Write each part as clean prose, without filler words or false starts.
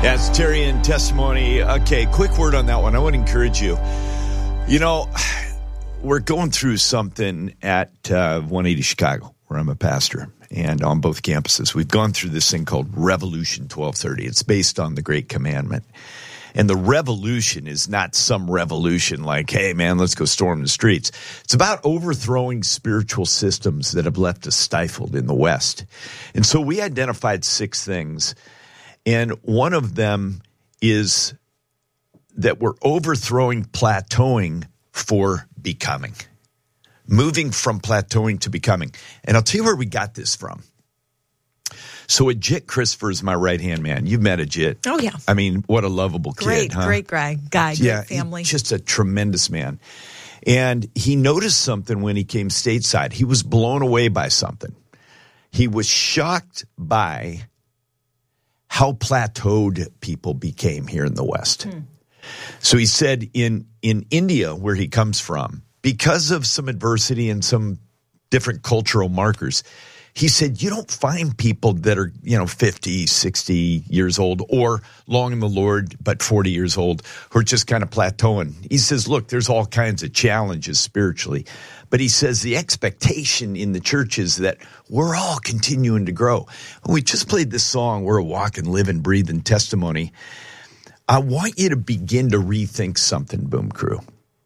That's Terry in Testimony. Okay, quick word on that one. I want to encourage you. You know, we're going through something at 180 Chicago, where I'm a pastor, and on both campuses. We've gone through this thing called Revolution 1230. It's based on the Great Commandment. And the revolution is not some revolution like, hey, man, let's go storm the streets. It's about overthrowing spiritual systems that have left us stifled in the West. And so we identified 6 things. And one of them is that we're overthrowing plateauing for becoming. Moving from plateauing to becoming. And I'll tell you where we got this from. So Ajit Christopher is my right-hand man. You've met Ajit. Oh, yeah. I mean, what a lovable kid, huh? Great guy, great family. Just a tremendous man. And he noticed something when he came stateside. He was blown away by something. He was shocked by how plateaued people became here in the West. So he said in India, where he comes from, because of some adversity and some different cultural markers, he said, you don't find people that are, 50, 60 years old or long in the Lord, but 40 years old who are just kind of plateauing. He says, look, there's all kinds of challenges spiritually. But he says the expectation in the church is that we're all continuing to grow. We just played this song, We're a Walking, Living, Breathing Testimony. I want you to begin to rethink something, Boom Crew.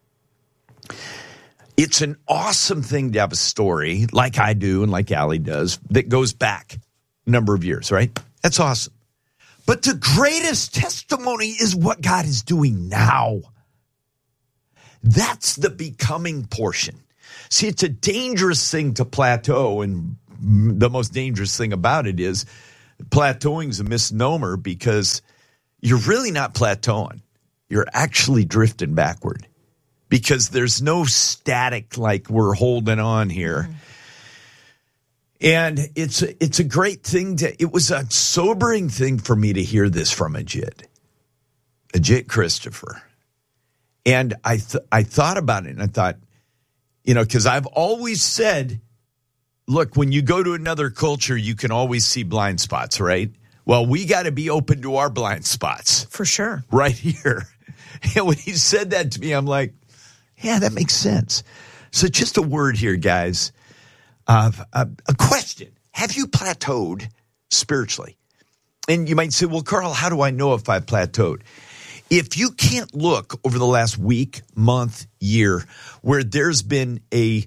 It's an awesome thing to have a story like I do and like Allie does that goes back a number of years, right? That's awesome. But the greatest testimony is what God is doing now. That's the becoming portion. See, it's a dangerous thing to plateau, and the most dangerous thing about it is plateauing is a misnomer because you're really not plateauing. You're actually drifting backward because there's no static like we're holding on here. And it's a great thing it was a sobering thing for me to hear this from Ajit Christopher. And I thought about it, and I thought, because I've always said, look, when you go to another culture, you can always see blind spots, right? Well, we got to be open to our blind spots. For sure. Right here. And when he said that to me, I'm like, yeah, that makes sense. So just a word here, guys. A question. Have you plateaued spiritually? And you might say, well, Carl, how do I know if I've plateaued? If you can't look over the last week, month, year, where there's been a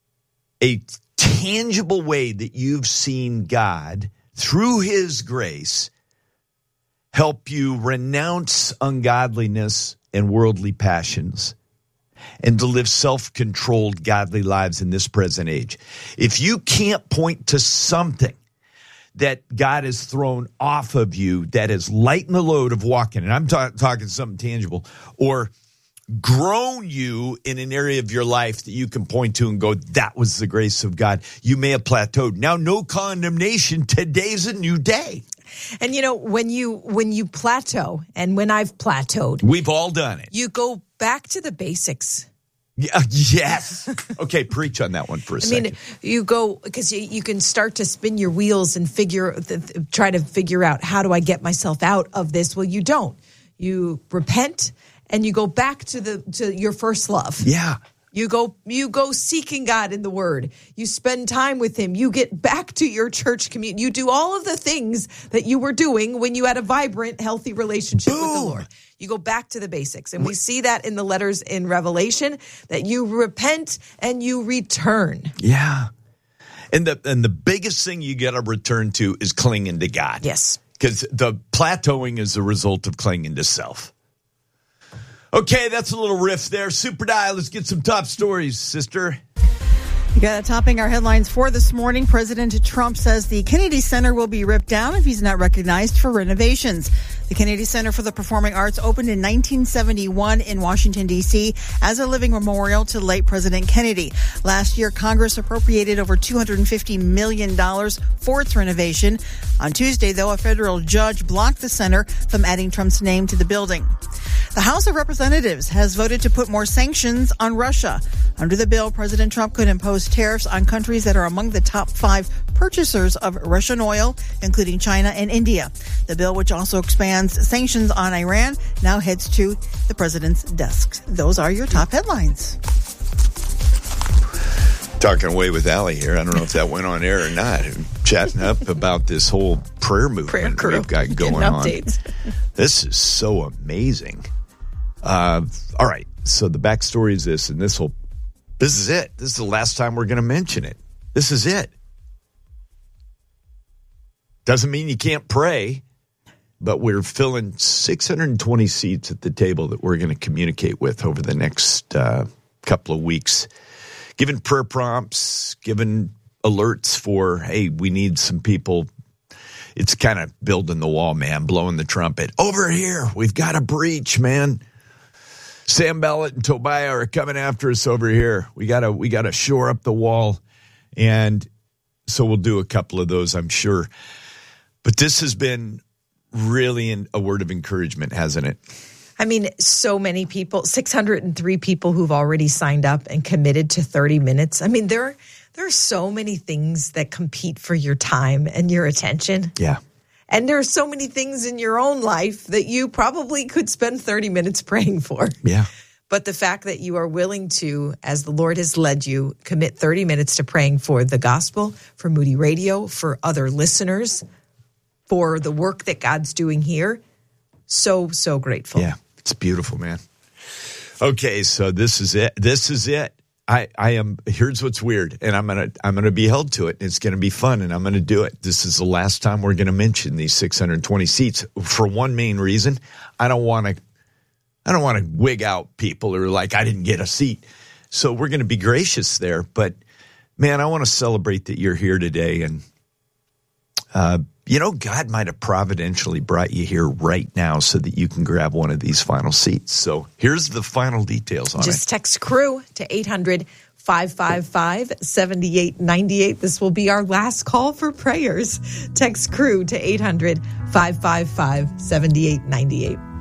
tangible way that you've seen God, through his grace, help you renounce ungodliness and worldly passions and to live self-controlled, godly lives in this present age. If you can't point to something that God has thrown off of you that has lightened the load of walking, and I'm talking something tangible, or grown you in an area of your life that you can point to and go, that was the grace of God, you may have plateaued. Now, no condemnation. Today's a new day. And when you plateau, and when I've plateaued, we've all done it. You go back to the basics. Yeah, yes. Okay, preach on that one for a second. I mean, you go, because you can start to spin your wheels and try to figure out, how do I get myself out of this? Well, you don't. You repent and you go back to your first love. Yeah. You go seeking God in the Word. You spend time with him. You get back to your church community. You do all of the things that you were doing when you had a vibrant, healthy relationship with the Lord. You go back to the basics. And we see that in the letters in Revelation, that you repent and you return. Yeah. And the biggest thing you got to return to is clinging to God. Yes. Because the plateauing is a result of clinging to self. Okay, that's a little riff there. Super Dial, let's get some top stories, sister. You got it. Topping our headlines for this morning, President Trump says the Kennedy Center will be ripped down if he's not recognized for renovations. The Kennedy Center for the Performing Arts opened in 1971 in Washington, D.C. as a living memorial to late President Kennedy. Last year, Congress appropriated over $250 million for its renovation. On Tuesday, though, a federal judge blocked the center from adding Trump's name to the building. The House of Representatives has voted to put more sanctions on Russia. Under the bill, President Trump could impose tariffs on countries that are among the top 5 purchasers of Russian oil, including China and India. The bill, which also expands sanctions on Iran, now heads to the president's desk. Those are your top headlines. Talking away with Allie here. I don't know if that went on air or not. Chatting up about this whole prayer movement we've got going on. This is so amazing. All right. So the backstory is this, and this is it. This is the last time we're going to mention it. This is it. Doesn't mean you can't pray, but we're filling 620 seats at the table that we're going to communicate with over the next couple of weeks. Giving prayer prompts, giving alerts for, hey, we need some people. It's kind of building the wall, man, blowing the trumpet. Over here, we've got a breach, man. Sam Ballett and Tobiah are coming after us over here. We gotta shore up the wall. And so we'll do a couple of those, I'm sure. But this has been really a word of encouragement, hasn't it? I mean, so many people, 603 people who've already signed up and committed to 30 minutes. I mean, there are so many things that compete for your time and your attention. Yeah. And there are so many things in your own life that you probably could spend 30 minutes praying for. Yeah. But the fact that you are willing to, as the Lord has led you, commit 30 minutes to praying for the gospel, for Moody Radio, for other listeners, for the work that God's doing here. So grateful. Yeah. It's beautiful, man. Okay, so this is it. This is it. I am. Here's what's weird, and I'm gonna be held to it. And it's gonna be fun, and I'm gonna do it. This is the last time we're gonna mention these 620 seats for one main reason. I don't want to wig out people who are like, I didn't get a seat. So we're gonna be gracious there. But man, I want to celebrate that you're here today, and God might have providentially brought you here right now so that you can grab one of these final seats. So here's the final details on it. Just text CREW to 800-555-7898. This will be our last call for prayers. Text CREW to 800-555-7898.